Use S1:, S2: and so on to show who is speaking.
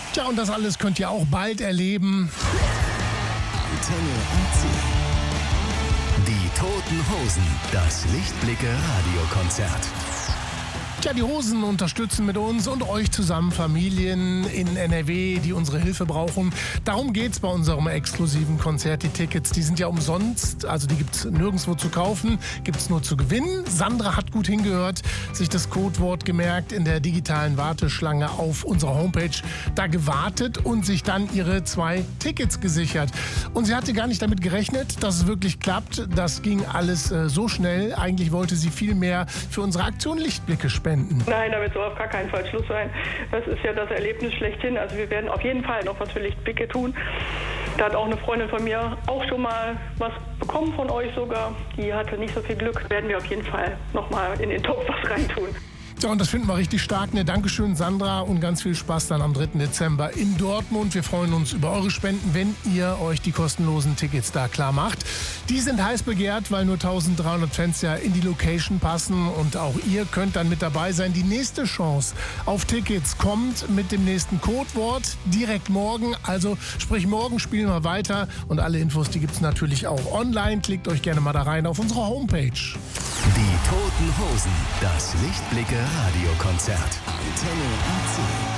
S1: Tja, und das alles könnt ihr auch bald erleben.
S2: Antenne AC. Die Toten Hosen, das Lichtblicke-Radiokonzert.
S1: Tja, die Hosen unterstützen mit uns und euch zusammen Familien in NRW, die unsere Hilfe brauchen. Darum geht's bei unserem exklusiven Konzert. Die Tickets, die sind ja umsonst, also die gibt's nirgendwo zu kaufen, gibt's nur zu gewinnen. Sandra hat gut hingehört, sich das Codewort gemerkt, in der digitalen Warteschlange auf unserer Homepage da gewartet und sich dann ihre 2 Tickets gesichert. Und sie hatte gar nicht damit gerechnet, dass es wirklich klappt. Das ging alles so schnell. Eigentlich wollte sie viel mehr für unsere Aktion Lichtblicke spenden.
S3: Nein, damit soll auf gar keinen Fall Schluss sein. Das ist ja das Erlebnis schlechthin. Also wir werden auf jeden Fall noch was für Lichtblicke tun. Da hat auch eine Freundin von mir auch schon mal was bekommen von euch sogar. Die hatte nicht so viel Glück. Werden wir auf jeden Fall noch mal in den Topf was reintun.
S1: Ja, und das finden wir richtig stark. Ne? Dankeschön, Sandra, und ganz viel Spaß dann am 3. Dezember in Dortmund. Wir freuen uns über eure Spenden, wenn ihr euch die kostenlosen Tickets da klar macht. Die sind heiß begehrt, weil nur 1300 Fans ja in die Location passen und auch ihr könnt dann mit dabei sein. Die nächste Chance auf Tickets kommt mit dem nächsten Codewort direkt morgen. Also sprich, morgen spielen wir weiter und alle Infos, die gibt es natürlich auch online. Klickt euch gerne mal da rein auf unsere Homepage.
S2: Die Toten Hosen, das Lichtblicke-Radiokonzert. Antenne AC.